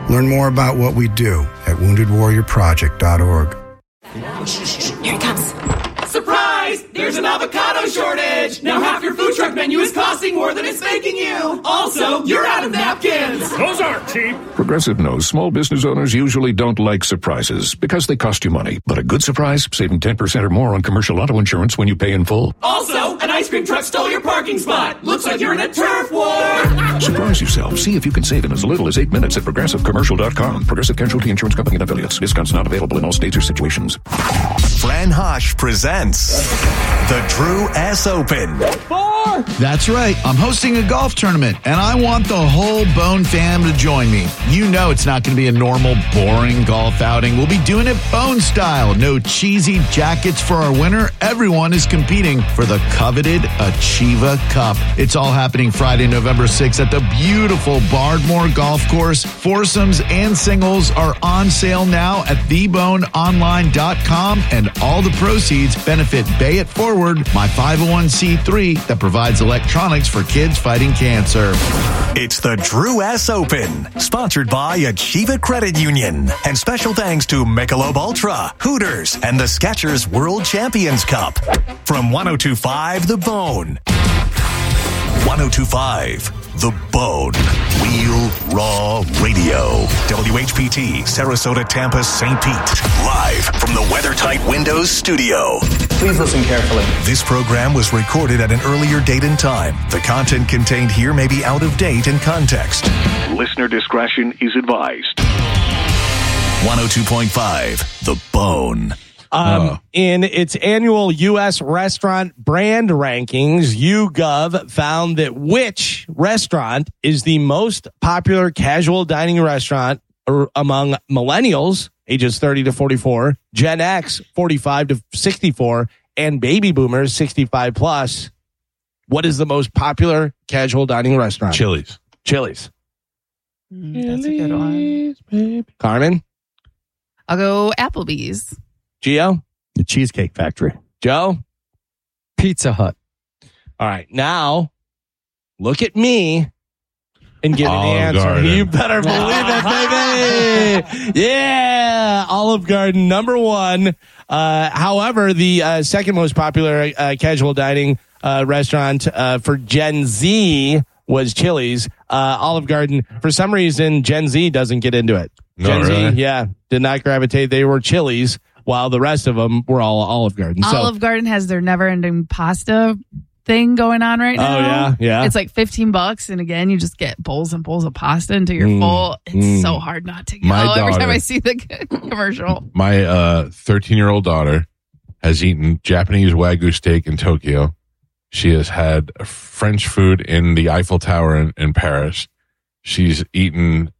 Learn more about what we do at woundedwarriorproject.org. Here it comes. Surprise! There's an avocado shortage! Now half your food truck menu is costing more than it's making you! Also, you're out of napkins! Those aren't cheap! Progressive knows small business owners usually don't like surprises because they cost you money. But a good surprise, saving 10% or more on commercial auto insurance when you pay in full. Also, an ice cream truck stole your parking spot! Looks like you're in a turf war! Surprise yourself. See if you can save in as little as 8 minutes at ProgressiveCommercial.com. Progressive Casualty Insurance Company and Affiliates. Discounts not available in all states or situations. Fran Hosh presents the Drew S. Open. That's right. I'm hosting a golf tournament, and I want the whole Bone fam to join me. You know it's not going to be a normal, boring golf outing. We'll be doing it Bone style. No cheesy jackets for our winner. Everyone is competing for the coveted Achieva Cup. It's all happening Friday, November 6th at the beautiful Bardmore Golf Course. Foursomes and singles are on sale now at theboneonline.com, and all the proceeds benefit Bay It Forward, my 501c3 that provides electronics for kids fighting cancer. It's the Drew S. Open, sponsored by Achieva Credit Union. And special thanks to Michelob Ultra, Hooters, and the Skechers World Champions Cup. From 102.5 The Bone. 102.5 The Bone. Real Raw Radio. WHPT, Sarasota, Tampa, St. Pete. Live from the WeatherTight Windows studio. Please listen carefully. This program was recorded at an earlier date and time. The content contained here may be out of date in context. Listener discretion is advised. 102.5 The Bone. In its annual U.S. restaurant brand rankings, YouGov found that which restaurant is the most popular casual dining restaurant among millennials, ages 30 to 44, Gen X, 45 to 64, and baby boomers, 65 plus. What is the most popular casual dining restaurant? Chili's. Chili's. That's a good one. Baby. Carmen? I'll go Applebee's. Gio? The Cheesecake Factory. Joe? Pizza Hut. All right. Now, look at me and give me the Olive answer. Garden. You better believe it, baby. Yeah. Olive Garden, number one. However, the second most popular casual dining restaurant for Gen Z was Chili's. Olive Garden, for some reason, Gen Z doesn't get into it. Gen Z, did not gravitate. They were Chili's, while the rest of them were all Olive Garden. Olive Garden has their never-ending pasta thing going on right now. Oh, yeah, yeah. It's like $15, and again, you just get bowls and bowls of pasta until you're full. It's so hard not to go every time I see the commercial. My 13-year-old daughter has eaten Japanese Wagyu steak in Tokyo. She has had French food in the Eiffel Tower in Paris. She's eaten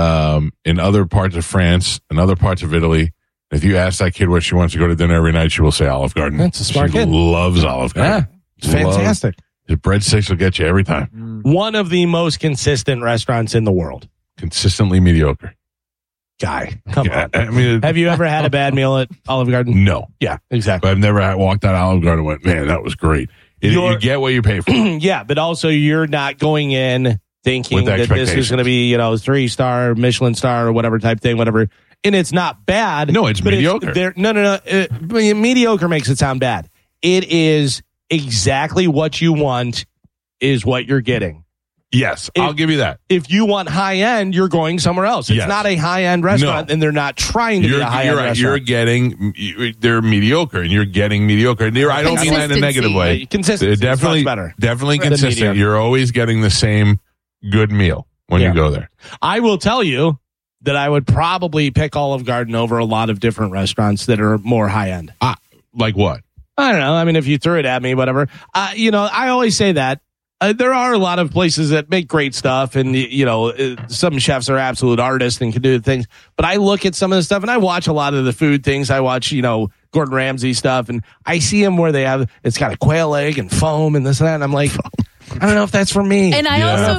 in other parts of France and other parts of Italy. If you ask that kid where she wants to go to dinner every night, she will say Olive Garden. That's a smart kid. She loves Olive Garden. Yeah, it's fantastic. The breadsticks will get you every time. One of the most consistent restaurants in the world. Consistently mediocre. Guy, come on. I mean, have you ever had a bad meal at Olive Garden? No. Yeah, exactly. But I've never walked out of Olive Garden and went, man, that was great. You get what you pay for. Yeah, but also you're not going in thinking that this is going to be, 3-star, Michelin star, or whatever type thing, whatever. And it's not bad. No, it's mediocre. No. Mediocre makes it sound bad. It is exactly what you want is what you're getting. Yes, I'll give you that. If you want high end, you're going somewhere else. It's not a high end restaurant, and they're not trying to be a high end restaurant. You're getting, they're mediocre, and you're getting mediocre. I don't mean that in a negative way. Consistency, definitely, much better. Definitely consistent. You're always getting the same good meal when you go there. I will tell you that I would probably pick Olive Garden over a lot of different restaurants that are more high end. Like what? I don't know. I mean, if you threw it at me, whatever. I always say that. There are a lot of places that make great stuff, and some chefs are absolute artists and can do things. But I look at some of the stuff, and I watch a lot of the food things. I watch, Gordon Ramsay stuff, and I see them where it's got a quail egg and foam and this and that, and I'm like, I don't know if that's for me. And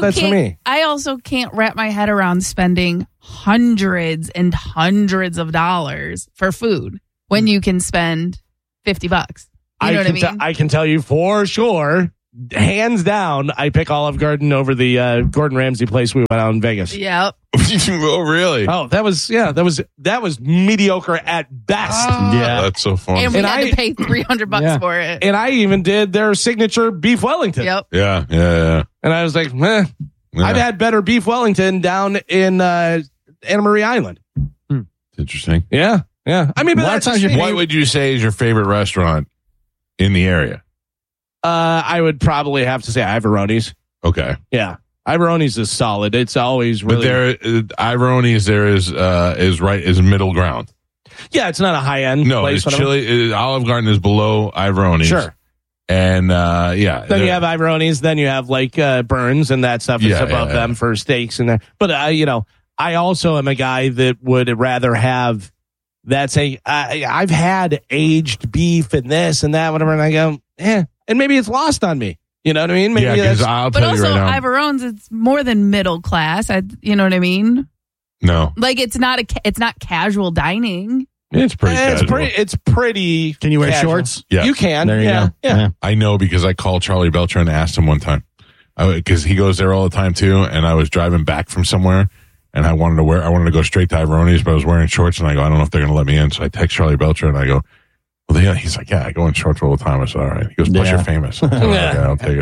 I also can't wrap my head around spending hundreds and hundreds of dollars for food when you can spend $50. You know what I mean? I can tell you for sure. Hands down, I pick Olive Garden over the Gordon Ramsay place we went out in Vegas. Yep. Oh, really? Oh, that was mediocre at best. Yeah. That's so funny. And we And had I- to pay $300 Yeah. for it. And I even did their signature beef Wellington. Yep. Yeah. And I was like, meh. Yeah. I've had better beef Wellington down in Anna Marie Island. Interesting. Yeah. I mean, but A lot of that's times just you me. What would you say is your favorite restaurant in the area? I would probably have to say Ivaroni's. Okay. Yeah. Ivaroni's is solid. It's always really. But there, Ivaroni's there is middle ground. Yeah, it's not a high end No, place. it's chili. Olive Garden is below Ivaroni's. Sure. And Then you have Ivaroni's. Then you have like Burns and that stuff is Yeah, above yeah, them for steaks and that. But I also am a guy that would rather have. I've had aged beef and this and that, whatever, and I go, and maybe it's lost on me. You know what I mean? Maybe yeah, because that's I'll But tell you also, right now. Ivarone's, it's more than middle class. You know what I mean? No, Like it's not casual dining. it's pretty. casual. it's pretty. Can you wear casual. shorts? Yes. You can. There you go. Yeah. I know because I called Charlie Belcher and asked him one time, because he goes there all the time too. And I was driving back from somewhere, and I wanted to go straight to Ivaroni's, but I was wearing shorts, and I go, I don't know if they're going to let me in. So I text Charlie Belcher and I go, well, he's like, yeah, I go in shorts all the time. I said, all right. He goes, plus Yeah. you're famous. I said, okay, I'll take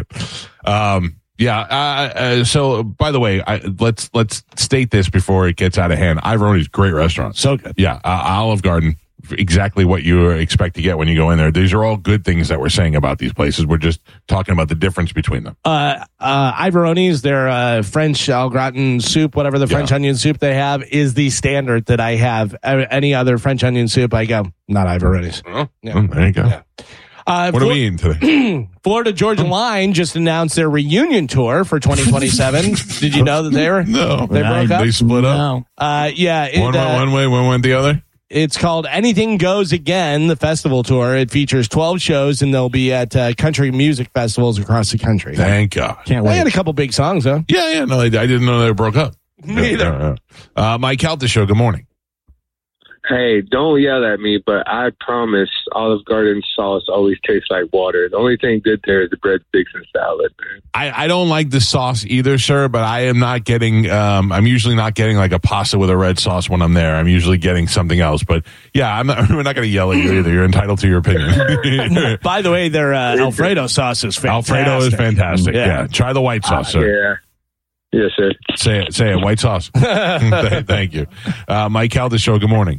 it. So by the way, let's state this before it gets out of hand. Ivaroni's great restaurant. So good. Yeah, Olive Garden, exactly what you expect to get when you go in there. These are all good things that we're saying about these places. We're just talking about the difference between them. Ivaroni's, their French au gratin soup, whatever the French onion soup they have, is the standard that I have. Any other French onion soup, I go, not Ivaroni's. Oh, there you go. Yeah. What are we eating today? Florida Georgia Line just announced their reunion tour for 2027. Did you know that they No. broke up? They split up. No. One went one way, one went the other. It's called Anything Goes Again, the festival tour. It features 12 shows, and they'll be at country music festivals across the country. Thank God. Can't They wait. had a couple big songs, though. Yeah. No, I didn't know they broke up. Me either. Mike Calta Show, good morning. Hey, don't yell at me, but I promise Olive Garden sauce always tastes like water. The only thing good there is the breadsticks and salad, man. I don't like the sauce either, sir, but I am not getting, I'm usually not getting like a pasta with a red sauce when I'm there. I'm usually getting something else. But yeah, we're not going to yell at you either. You're entitled to your opinion. By the way, their Alfredo sauce is fantastic. Alfredo is fantastic. Yeah. Try the white sauce, sir. Yeah. Yes, sir. Say it. White sauce. Thank you. Mike Calta Show, good morning.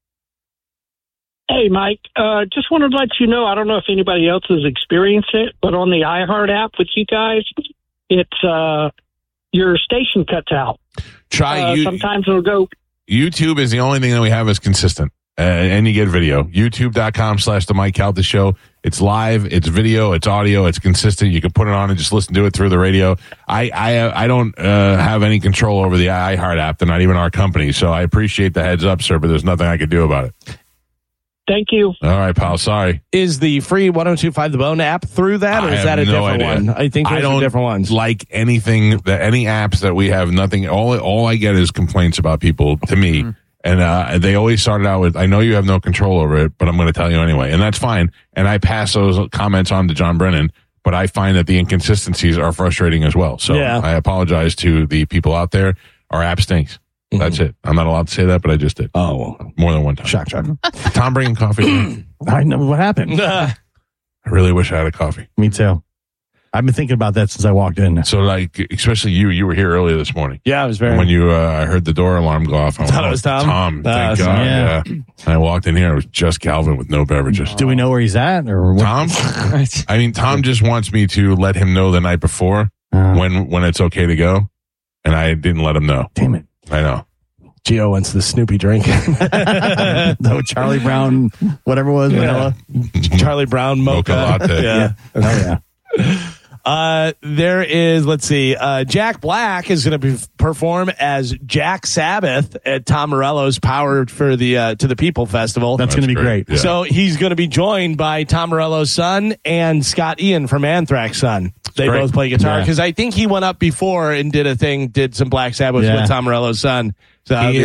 Hey, Mike, just wanted to let you know, I don't know if anybody else has experienced it, but on the iHeart app with you guys, it's your station cuts out. Sometimes it'll go. YouTube is the only thing that we have is consistent. And you get video. YouTube.com/the Mike Calta Show. It's live, it's video, it's audio, it's consistent. You can put it on and just listen to it through the radio. I don't have any control over the iHeart app. They're not even our company. So I appreciate the heads up, sir, but there's nothing I can do about it. Thank you. All right, pal. Sorry. Is the free 1025 The Bone app through that, or is that a different one? I think those are different ones. Like anything, any apps that we have, nothing. All I get is complaints about people to me. And they always started out with, I know you have no control over it, but I'm going to tell you anyway. And that's fine. And I pass those comments on to John Brennan, but I find that the inconsistencies are frustrating as well. So I apologize to the people out there. Our app stinks. That's it. I'm not allowed to say that, but I just did. Oh, well. More than one time. Shock. Tom bringing coffee. I know what happened. I really wish I had a coffee. Me too. I've been thinking about that since I walked in. So, like, especially you were here earlier this morning. Yeah, I was very. When you I heard the door alarm go off, I thought it was Tom. Thank God. yeah. I walked in here. It was just Calvin with no beverages. Do we know where he's at? Or what? Tom? I mean, Tom just wants me to let him know the night before when it's okay to go, and I didn't let him know. Damn it. I know. Gio wants the Snoopy drink. No, Charlie Brown, whatever it was, vanilla. Charlie Brown mocha latte. Yeah. Oh, yeah. There is, let's see, Jack Black is going to perform as Jack Sabbath at Tom Morello's Power for the to the People Festival. That's going to be great. Yeah. So he's going to be joined by Tom Morello's son and Scott Ian from Anthrax' son. They great. both play guitar Yeah. because I think he went up before and did some Black Sabbath with Tom Morello's son. So He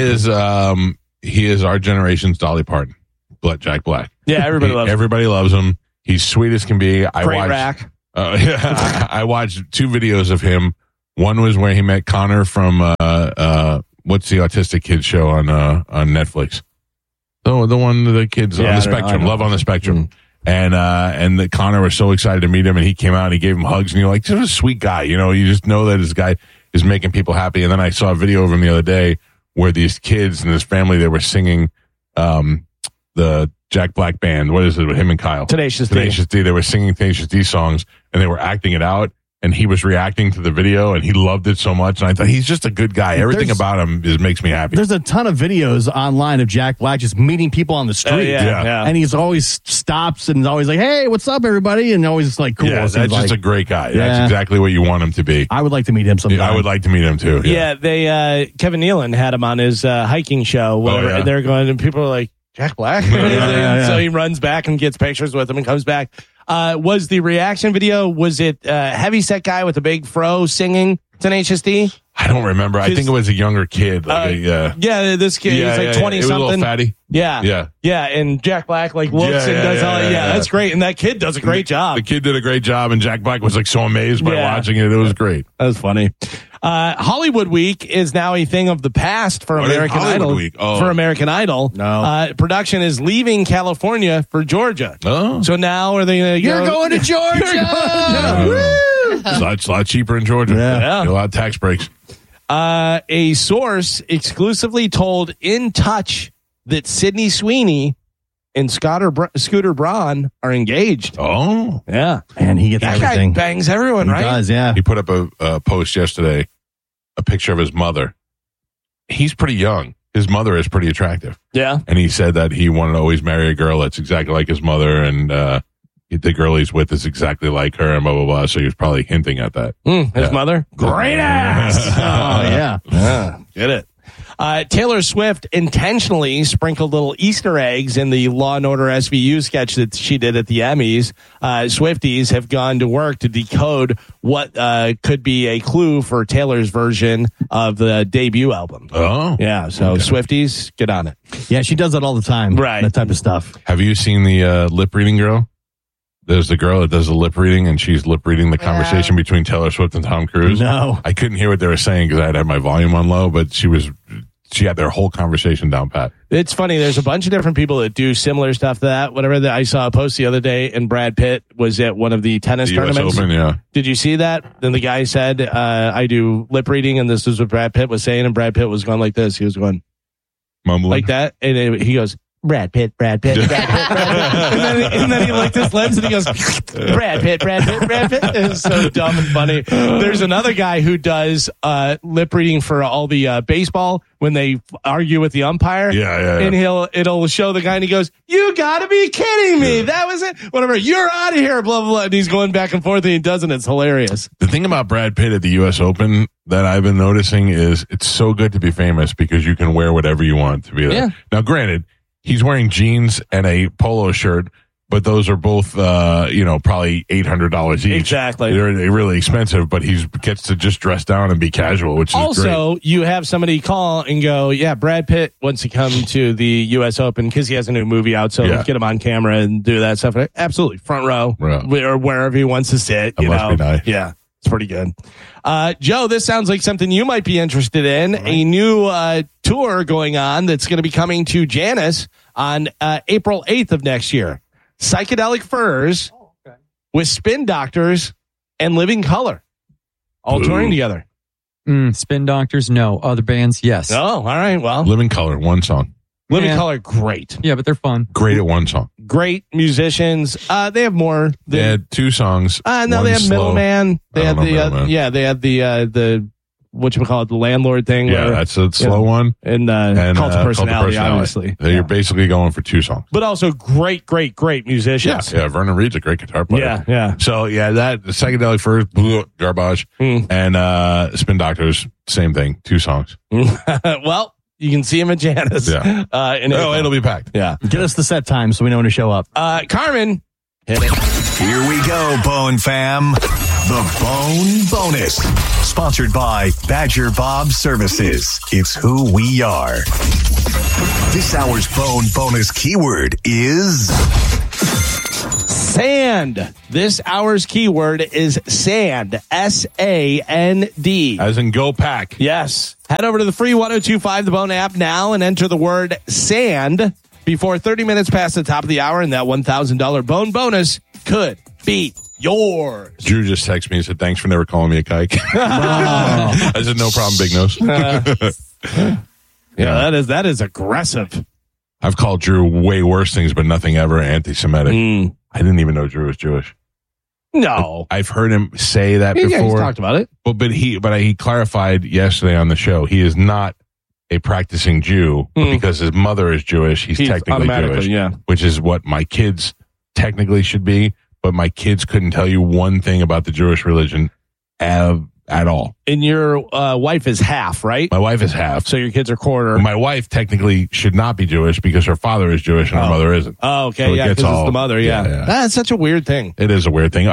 is our generation's Dolly Parton, Jack Black. Yeah, everybody loves him. Everybody loves him. He's sweet as can be. Great rack. I watched 2 videos of him. One was where he met Connor from what's the autistic kids show on Netflix? The one of the kids on the spectrum, Love on the Spectrum. And the Connor was so excited to meet him, and he came out and he gave him hugs, and you're like, just a sweet guy. You know, you just know that this guy is making people happy. And then I saw a video of him the other day where these kids and this family, they were singing the Jack Black band. What is it with him and Kyle? Tenacious D. They were singing Tenacious D songs, and they were acting it out. And he was reacting to the video, and he loved it so much. And I thought, he's just a good guy. Everything about him makes me happy. There's a ton of videos online of Jack Black just meeting people on the street. And he's always stops and is always like, hey, what's up, everybody? And always just like, cool. Yeah, that's just a great guy. Yeah. That's exactly what you want him to be. I would like to meet him sometime. I would like to meet him, too. Yeah, they Kevin Nealon had him on his hiking show. Where they're going, and people are like, Jack Black? So he runs back and gets pictures with him and comes back. Was the reaction video, was it heavyset guy with a big fro singing Tenacious D? I don't remember. I think it was a younger kid. This kid, he's like 20-something. He was a little fatty. Yeah, and Jack Black looks and does all that. Yeah, that's great. And that kid does a great job. The kid did a great job, and Jack Black was like so amazed by watching it. It was great. That was funny. Hollywood Week is now a thing of the past for American Idol. For American Idol. No. Production is leaving California for Georgia. Oh. So now are they going to You're going to Georgia! Woo! It's a lot cheaper in Georgia. Yeah. A lot of tax breaks. A source exclusively told In Touch that Sydney Sweeney and Scooter Braun are engaged. Oh. Yeah. And he gets everything. Guy bangs everyone, he right? Does, yeah. He put up a post yesterday, a picture of his mother. He's pretty young. His mother is pretty attractive. Yeah. And he said that he wanted to always marry a girl that's exactly like his mother, and the girl he's with is exactly like her, and blah, blah, blah. So he was probably hinting at that. His mother? Great ass! Oh, yeah. Get it. Taylor Swift intentionally sprinkled little Easter eggs in the Law & Order SVU sketch that she did at the Emmys. Swifties have gone to work to decode what could be a clue for Taylor's version of the debut album. Oh. Yeah, so Swifties, get on it. Yeah, she does that all the time. Right. That type of stuff. Have you seen the lip reading girl? There's the girl that does the lip reading, and she's lip reading the conversation between Taylor Swift and Tom Cruise. No. I couldn't hear what they were saying because I had my volume on low, but she had their whole conversation down pat. It's funny. There's a bunch of different people that do similar stuff to that. I saw a post the other day, and Brad Pitt was at one of the tennis tournaments. US Open, yeah. Did you see that? Then the guy said, I do lip reading, and this is what Brad Pitt was saying, and Brad Pitt was going like this. He was going mumbling like that, and he goes, Brad Pitt, Brad Pitt, Brad Pitt, Brad Pitt. And then he licked his lips and he goes, Brad Pitt, Brad Pitt, Brad Pitt. It's so dumb and funny. There's another guy who does lip reading for all the baseball when they argue with the umpire. Yeah. And it'll show the guy and he goes, you gotta be kidding me. That was it. Whatever. You're out of here, blah, blah, blah. And he's going back and forth and he does, and it's hilarious. The thing about Brad Pitt at the US Open that I've been noticing is it's so good to be famous because you can wear whatever you want to be there. Yeah. Now, granted, he's wearing jeans and a polo shirt, but those are both, probably $800 each. Exactly. They're really expensive, but he gets to just dress down and be casual, which is also, great. You have somebody call and go, yeah, Brad Pitt wants to come to the U.S. Open because he has a new movie out, so let's get him on camera and do that stuff. Absolutely. Front row or wherever he wants to sit. That must be nice. Yeah. It's pretty good. Joe, this sounds like something you might be interested in. Right. A new tour going on that's going to be coming to Janus on April 8th of next year. Psychedelic Furs with Spin Doctors and Living Color all touring together. Spin Doctors, no. Other bands, yes. Oh, all right. Well, Living Color, one song. Living Color, great. Yeah, but they're fun. Great at one song. Great musicians. They have more. They had two songs. No, they had Middleman. They had they had the whatchamacallit, the Landlord thing. Yeah, that's a slow one. And Cult of Personality, obviously. You're basically going for two songs. But also great musicians. Yeah, Vernon Reed's a great guitar player. Yeah. So, that the Psychedelic Furs, garbage, and Spin Doctors, same thing, two songs. Well, you can see him at Janus. Yeah. It'll be packed. Yeah. Get us the set time so we know when to show up. Carmen, hit it. Here we go, Bone Fam. The Bone Bonus. Sponsored by Badger Bob Services. It's who we are. This hour's Bone Bonus keyword is Sand. This hour's keyword is sand. S-A-N-D. As in go pack. Yes. Head over to the free 102.5 The Bone app now and enter the word sand before 30 minutes past the top of the hour, and that $1,000 Bone bonus could be yours. Drew just texted me and said, thanks for never calling me a kike. I said, no problem, big nose. Yeah, that is aggressive. I've called Drew way worse things, but nothing ever anti-Semitic. I didn't even know Drew was Jewish. No. I've heard him say that before. Yeah, he's talked about it. But he clarified yesterday on the show, he is not a practicing Jew, but because his mother is Jewish, he's technically Jewish. Yeah. Which is what my kids technically should be, but my kids couldn't tell you one thing about the Jewish religion at all. And your wife is half, right? My wife is half. So your kids are quarter. My wife technically should not be Jewish because her father is Jewish and her mother isn't. Oh, okay. So yeah, because it's the mother. Yeah. That's such a weird thing. It is a weird thing.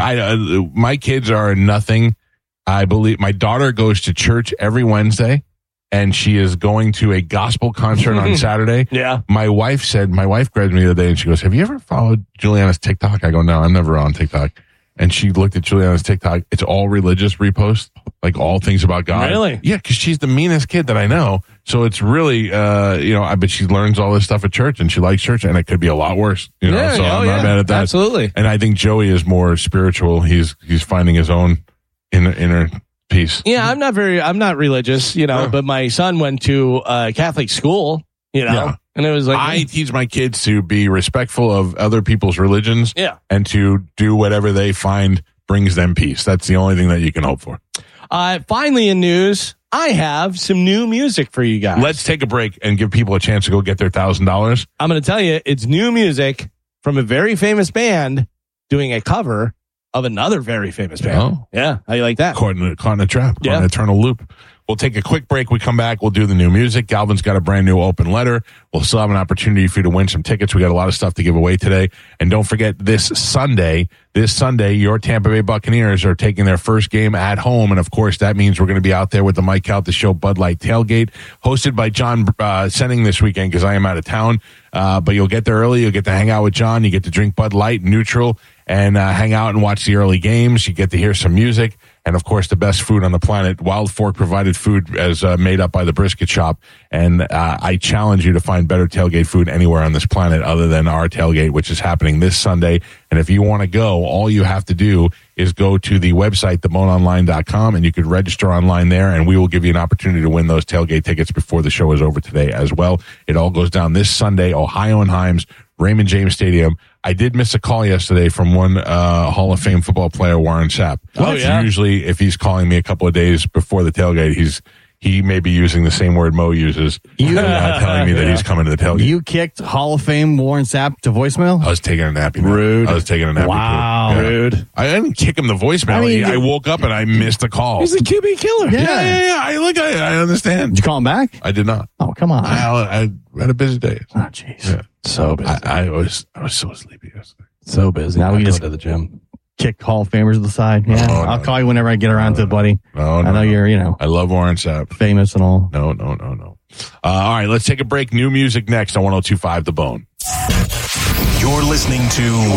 My kids are nothing. I believe my daughter goes to church every Wednesday, and she is going to a gospel concert on Saturday. Yeah. My wife grabbed me the other day and she goes, have you ever followed Juliana's TikTok? I go, no, I'm never on TikTok. And she looked at Juliana's TikTok. It's all religious reposts, like all things about God. Really? Yeah, because she's the meanest kid that I know. So it's really, I bet she learns all this stuff at church and she likes church, and it could be a lot worse. So I'm not mad at that. Absolutely. And I think Joey is more spiritual. He's finding his own inner peace. Yeah, I'm not religious, but my son went to Catholic school, Yeah. And it was like, I teach my kids to be respectful of other people's religions, and to do whatever they find brings them peace. That's the only thing that you can hope for. Finally, in news, I have some new music for you guys. Let's take a break and give people a chance to go get their $1,000. I'm going to tell you, it's new music from a very famous band doing a cover of another very famous band. Oh. Yeah. How you like that? Caught in a trap. Caught in an eternal loop. We'll take a quick break. We come back. We'll do the new music. Galvin's got a brand new open letter. We'll still have an opportunity for you to win some tickets. We got a lot of stuff to give away today. And don't forget this Sunday, your Tampa Bay Buccaneers are taking their first game at home. And of course, that means we're going to be out there with the Mike Calta Show Bud Light Tailgate, hosted by John Senning this weekend because I am out of town. But you'll get there early. You'll get to hang out with John. You get to drink Bud Light neutral and hang out and watch the early games. You get to hear some music. And, of course, the best food on the planet, Wild Fork provided food as made up by the Brisket Shop. And I challenge you to find better tailgate food anywhere on this planet other than our tailgate, which is happening this Sunday. And if you want to go, all you have to do is go to the website, theboneonline.com, and you could register online there, and we will give you an opportunity to win those tailgate tickets before the show is over today as well. It all goes down this Sunday, Ohio and Himes, Raymond James Stadium. I did miss a call yesterday from one Hall of Fame football player, Warren Sapp. Oh, yeah? Usually, if he's calling me a couple of days before the tailgate, he may be using the same word Mo uses, telling me that he's coming to the tailgate. You kicked Hall of Fame Warren Sapp to voicemail? I was taking a nappy. Rude. I was taking a nappy. Wow. Rude. I didn't kick him the voicemail. I woke up and I missed the call. He's a QB killer. Yeah. I understand. Did you call him back? I did not. Oh, come on. I had a busy day. Oh, jeez. Yeah. So busy. I was so sleepy yesterday. So busy. Now we just go to the gym. Kick Hall of Famers to the side. Yeah, I'll call you whenever I get around to it, buddy. No, I know you're, I love Warren Sapp. Famous and all. No. All right, let's take a break. New music next on 102.5 The Bone. You're listening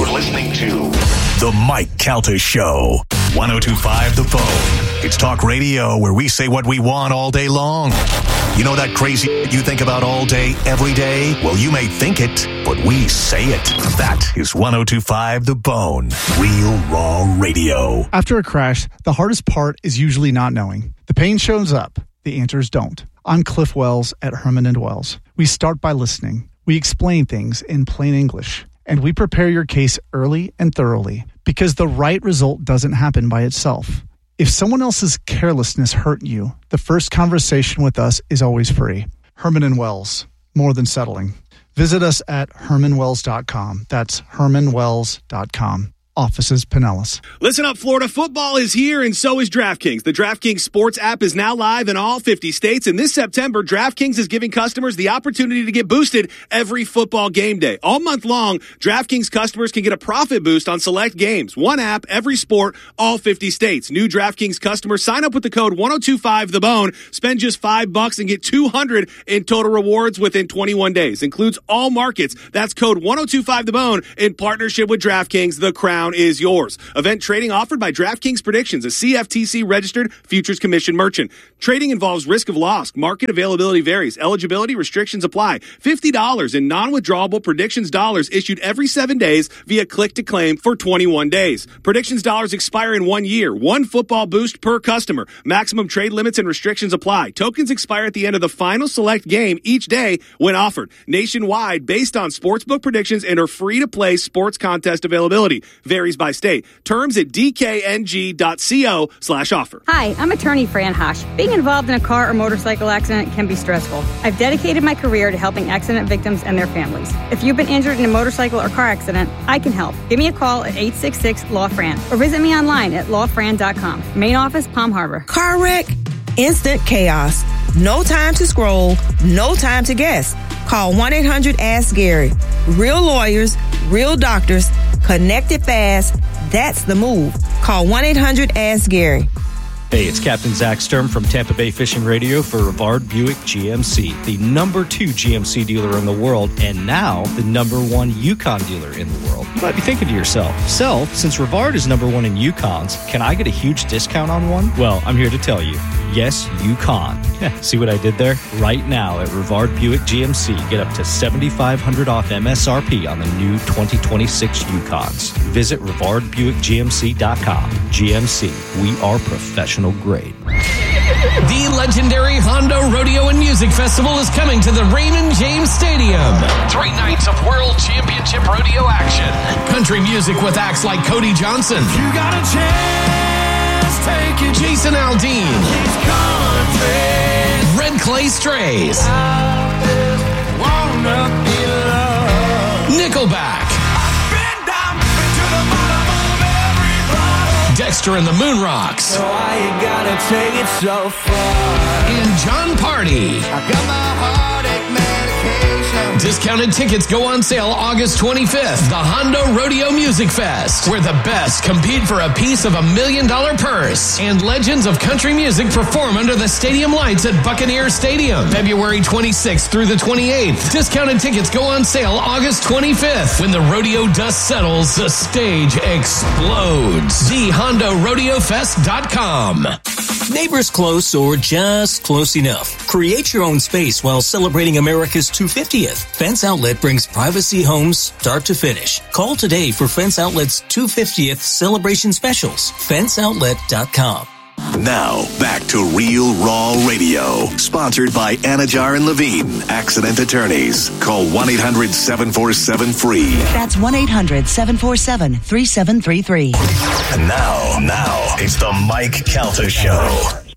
to The Mike Calta Show. 102.5 The Bone. It's talk radio where we say what we want all day long. You know that crazy you think about all day, every day? Well, you may think it, but we say it. That is 102.5 The Bone. Real raw radio. After a crash, the hardest part is usually not knowing. The pain shows up. The answers don't. I'm Cliff Wells at Herman & Wells. We start by listening. We explain things in plain English. And we prepare your case early and thoroughly. Because the right result doesn't happen by itself. If someone else's carelessness hurt you, the first conversation with us is always free. Herman & Wells, more than settling. Visit us at hermanwells.com. That's hermanwells.com. Offices Pinellas. Listen up, Florida football is here, and so is DraftKings. The DraftKings Sports app is now live in all 50 states, and this September, DraftKings is giving customers the opportunity to get boosted every football game day. All month long, DraftKings customers can get a profit boost on select games. One app, every sport, all 50 states. New DraftKings customers sign up with the code 1025TheBone, spend just $5 and get $200 in total rewards within 21 days. Includes all markets. That's code 1025TheBone in partnership with DraftKings. The crown is yours. Event trading offered by DraftKings Predictions, a CFTC registered futures commission merchant. Trading involves risk of loss. Market availability varies. Eligibility restrictions apply. $50 in non-withdrawable Predictions dollars issued every 7 days via click to claim for 21 days. Predictions dollars expire in 1 year. One football boost per customer. Maximum trade limits and restrictions apply. Tokens expire at the end of the final select game each day when offered. Nationwide, based on sportsbook predictions, and are free to play sports contest availability. Varies by state. Terms at dkng.co/offer. Hi, I'm attorney Fran Hosh. Being involved in a car or motorcycle accident can be stressful. I've dedicated my career to helping accident victims and their families. If you've been injured in a motorcycle or car accident, I can help. Give me a call at 866-LAW-FRAN or visit me online at lawfran.com. Main office, Palm Harbor. Car wreck? Instant chaos. No time to scroll. No time to guess. Call 1-800-ASK-GARY. Real lawyers, real doctors, connected fast. That's the move. Call 1-800-ASK-GARY. Hey, it's Captain Zach Sturm from Tampa Bay Fishing Radio for Rivard Buick GMC, the number 2 GMC dealer in the world, and now the number 1 Yukon dealer in the world. You might be thinking to yourself, since Rivard is number 1 in Yukons, can I get a huge discount on one? Well, I'm here to tell you, yes, you can. See what I did there? Right now at Rivard Buick GMC, get up to $7,500 off MSRP on the new 2026 Yukons. Visit RivardBuickGMC.com. GMC, we are professional grade. The legendary Honda Rodeo and Music Festival is coming to the Raymond James Stadium. 3 nights of World Championship Rodeo action. Country music with acts like Cody Johnson. You got a chance, take it. Jason Aldean. Red Clay Strays. Nickelback. Dexter and the Moon Rocks. So why you gotta take it so far? And John Party. I got my heartache medication. Discounted tickets go on sale August 25th. The Honda Rodeo Music Fest, where the best compete for a piece of $1 million purse. And legends of country music perform under the stadium lights at Buccaneer Stadium, February 26th through the 28th. Discounted tickets go on sale August 25th. When the rodeo dust settles, the stage explodes. TheHondaRodeoFest.com. Neighbors close or just close enough. Create your own space while celebrating America's 250th. Fence Outlet brings privacy homes start to finish. Call today for Fence Outlet's 250th celebration specials. FenceOutlet.com. Now, back to Real Raw Radio. Sponsored by Anajar and Levine, Accident Attorneys. Call 1-800-747-FREE. That's 1-800-747-3733. And now, it's the Mike Calta Show.